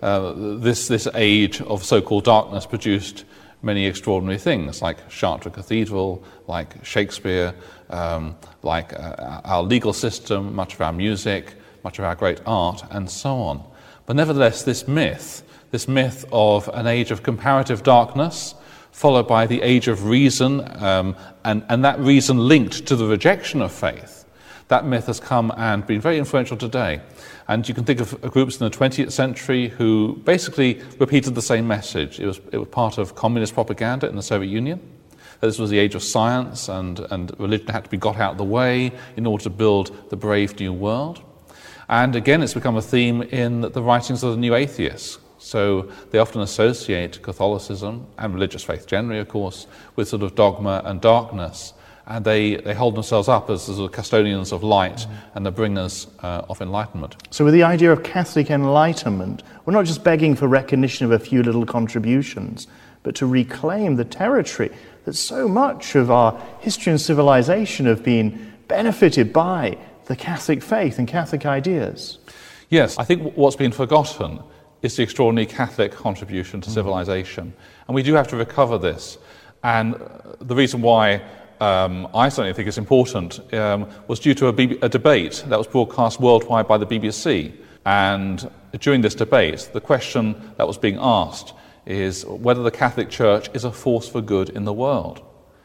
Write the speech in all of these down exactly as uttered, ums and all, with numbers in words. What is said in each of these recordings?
uh, this, this age of so-called darkness produced many extraordinary things, like Chartres Cathedral, like Shakespeare, um, like uh, our legal system, much of our music, much of our great art, and so on. But nevertheless, this myth, this myth of an age of comparative darkness, followed by the age of reason, um, and, and that reason linked to the rejection of faith, that myth has come and been very influential today. And you can think of groups in the twentieth century who basically repeated the same message. It was, it was part of communist propaganda in the Soviet Union. This was the age of science, and, and religion had to be got out of the way in order to build the brave new world. And again, it's become a theme in the writings of the new atheists. So they often associate Catholicism, and religious faith generally, of course, with sort of dogma and darkness. And they, they hold themselves up as the sort of custodians of light mm. and the bringers uh, of enlightenment. So with the idea of Catholic enlightenment, we're not just begging for recognition of a few little contributions, but to reclaim the territory that so much of our history and civilization have been benefited by the Catholic faith and Catholic ideas. Yes, I think what's been forgotten is the extraordinary Catholic contribution to mm. civilization. And we do have to recover this. And the reason why Um, I certainly think it's important, um, was due to a, B B- a debate that was broadcast worldwide by the B B C. And during this debate, the question that was being asked is whether the Catholic Church is a force for good in the world.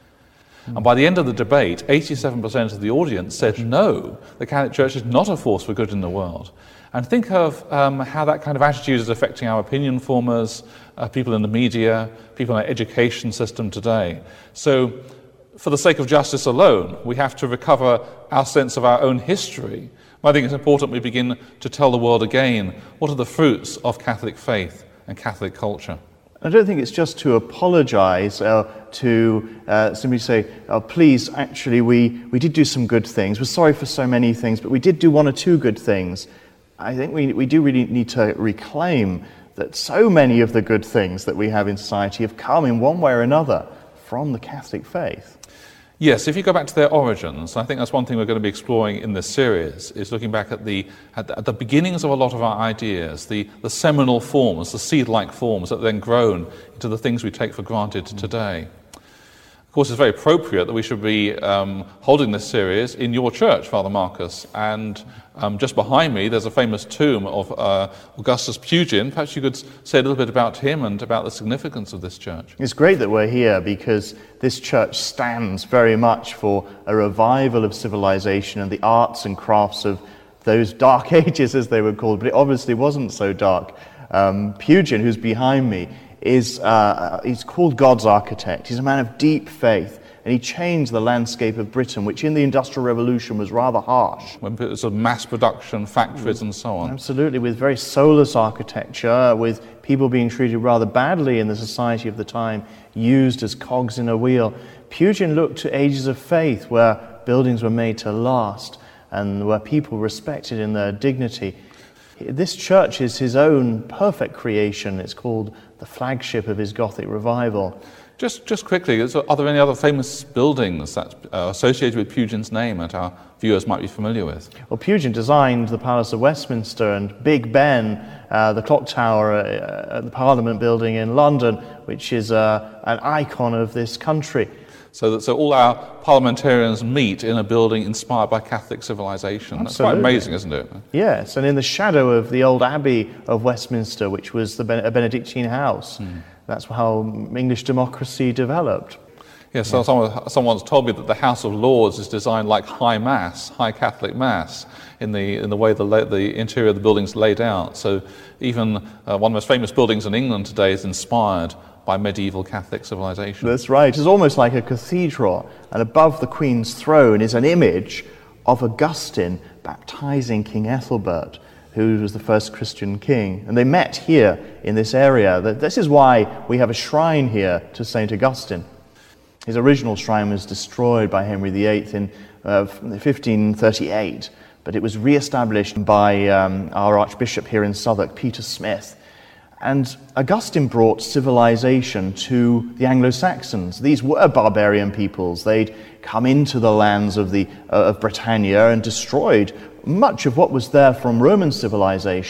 Mm. And by the end of the debate, eighty-seven percent of the audience said no, the Catholic Church is not a force for good in the world. And think of um, how that kind of attitude is affecting our opinion formers, uh, people in the media, people in our education system today. So, for the sake of justice alone, we have to recover our sense of our own history. I think it's important we begin to tell the world again what are the fruits of Catholic faith and Catholic culture. I don't think it's just to apologize, uh, to uh, simply say, oh, please, actually, we, we did do some good things. We're sorry for so many things, but we did do one or two good things. I think we, we do really need to reclaim that so many of the good things that we have in society have come in one way or another from the Catholic faith. Yes, if you go back to their origins, I think that's one thing we're going to be exploring in this series, is looking back at the at the, at the beginnings of a lot of our ideas, the, the seminal forms, the seed-like forms that have then grown into the things we take for granted mm. today. Of course, it's very appropriate that we should be um, holding this series in your church, Father Marcus, and um, just behind me there's a famous tomb of uh, Augustus Pugin. Perhaps you could say a little bit about him and about the significance of this church. It's great that we're here because this church stands very much for a revival of civilization and the arts and crafts of those dark ages, as they were called, but it obviously wasn't so dark. Um, Pugin, who's behind me, is uh, he's called God's architect. He's a man of deep faith, and he changed the landscape of Britain, which in the Industrial Revolution was rather harsh. When it was sort of mass production, factories and so on. Absolutely, with very soulless architecture, with people being treated rather badly in the society of the time, used as cogs in a wheel. Pugin looked to ages of faith where buildings were made to last and where people respected in their dignity. This church is his own perfect creation. It's called the flagship of his Gothic revival. Just just quickly, are there any other famous buildings that are associated with Pugin's name that our viewers might be familiar with? Well, Pugin designed the Palace of Westminster and Big Ben, uh, the clock tower uh, at the Parliament building in London, which is uh, an icon of this country. So that so all our parliamentarians meet in a building inspired by Catholic civilization. Absolutely. That's quite amazing, isn't it? Yes, and in the shadow of the old Abbey of Westminster, which was the Ben- a Benedictine house. Mm. That's how English democracy developed. Yes, so someone, someone's told me that the House of Lords is designed like High Mass, High Catholic Mass, in the in the way the the interior of the building's laid out. So even uh, one of the most famous buildings in England today is inspired by medieval Catholic civilization. That's right. It's almost like a cathedral, and above the Queen's throne is an image of Augustine baptizing King Ethelbert, who was the first Christian king. And they met here in this area. This is why we have a shrine here to Saint Augustine. His original shrine was destroyed by Henry the Eighth in uh, fifteen thirty-eight, but it was re-established by um, our Archbishop here in Southwark, Peter Smith. And Augustine brought civilization to the Anglo-Saxons. These were barbarian peoples. They'd come into the lands of the uh, of Britannia and destroyed much of what was there from Roman civilization.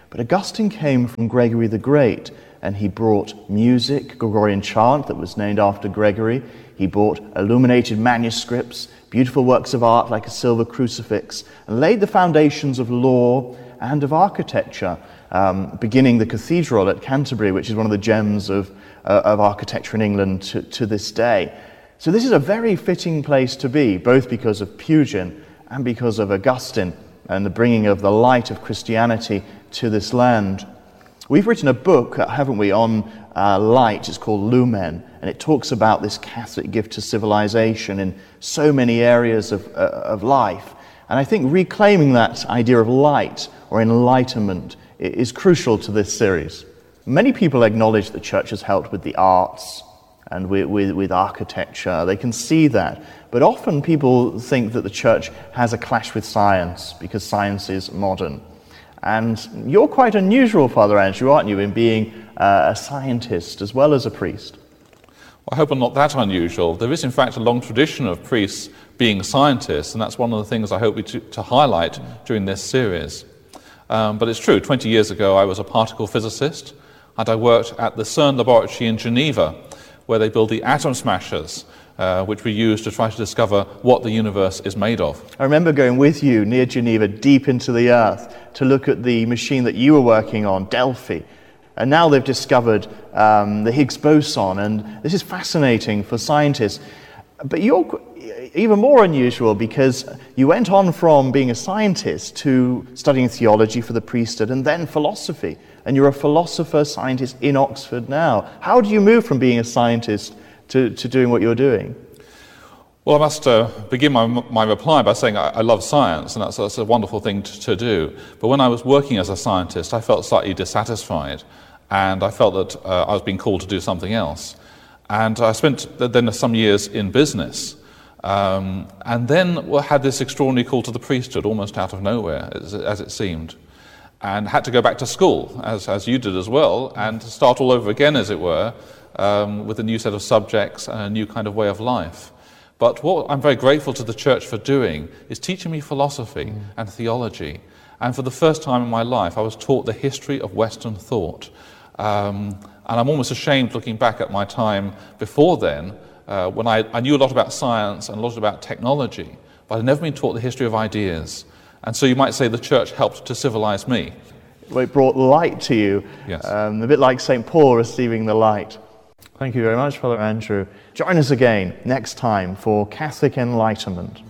But Augustine came from Gregory the Great, and he brought music, Gregorian chant that was named after Gregory. He brought illuminated manuscripts, beautiful works of art like a silver crucifix, and laid the foundations of law and of architecture, um, beginning the cathedral at Canterbury, which is one of the gems of, uh, of architecture in England to, to this day. So this is a very fitting place to be, both because of Pugin and because of Augustine and the bringing of the light of Christianity to this land. We've written a book, haven't we, on uh, light. It's called Lumen, and it talks about this Catholic gift to civilization in so many areas of, uh, of life. And I think reclaiming that idea of light or enlightenment is crucial to this series. Many people acknowledge the church has helped with the arts and with, with, with architecture. They can see that. But often people think that the church has a clash with science because science is modern. And you're quite unusual, Father Andrew, aren't you, in being uh, a scientist as well as a priest? Well, I hope I'm not that unusual. There is, in fact, a long tradition of priests being scientists, and that's one of the things I hope we to, to highlight during this series. Um, but it's true, twenty years ago I was a particle physicist, and I worked at the CERN laboratory in Geneva, where they build the atom smashers, uh, which we use to try to discover what the universe is made of. I remember going with you near Geneva, deep into the earth, to look at the machine that you were working on, Delphi. And now they've discovered um, the Higgs boson, and this is fascinating for scientists. But you're even more unusual because you went on from being a scientist to studying theology for the priesthood and then philosophy. And you're a philosopher scientist in Oxford now. How do you move from being a scientist to, to doing what you're doing? Well, I must uh, begin my, my reply by saying I, I love science, and that's, that's a wonderful thing to, to do. But when I was working as a scientist, I felt slightly dissatisfied, and I felt that uh, I was being called to do something else. And I spent then some years in business, um, and then had this extraordinary call to the priesthood, almost out of nowhere, as, as it seemed, and had to go back to school, as, as you did as well, and to start all over again, as it were, um, with a new set of subjects and a new kind of way of life. But what I'm very grateful to the church for doing is teaching me philosophy mm. and theology. And for the first time in my life, I was taught the history of Western thought. Um, and I'm almost ashamed looking back at my time before then, uh, when I, I knew a lot about science and a lot about technology, but I'd never been taught the history of ideas. And so you might say the church helped to civilize me. Well, it brought light to you, yes. um, a bit like Saint Paul receiving the light. Thank you very much, Father Andrew. Join us again next time for Catholic Enlightenment.